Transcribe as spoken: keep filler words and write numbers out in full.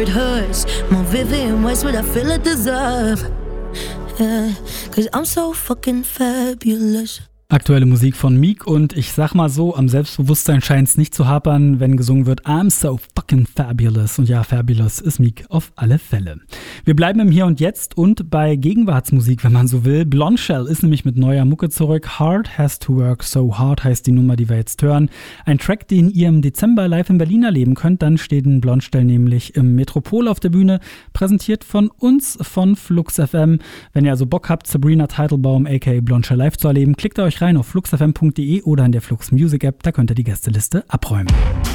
It hurts more vivid in ways what I feel I deserve. Yeah, cause I'm so fucking fabulous. Aktuelle Musik von Meek und ich sag mal so, am Selbstbewusstsein scheint es nicht zu hapern, wenn gesungen wird I'm so fucking fabulous. Und ja, fabulous ist Meek auf alle Fälle. Wir bleiben im Hier und Jetzt und bei Gegenwartsmusik, wenn man so will. Blondshell ist nämlich mit neuer Mucke zurück. Hard Has to Work So Hard heißt die Nummer, die wir jetzt hören. Ein Track, den ihr im Dezember live in Berlin erleben könnt. Dann steht ein Blondshell nämlich im Metropol auf der Bühne, präsentiert von uns, von Flux F M. Wenn ihr also Bock habt, Sabrina Teitelbaum aka Blondshell live zu erleben, klickt euch rein auf flux f m punkt d e oder in der Flux Music App, da könnt ihr die Gästeliste abräumen.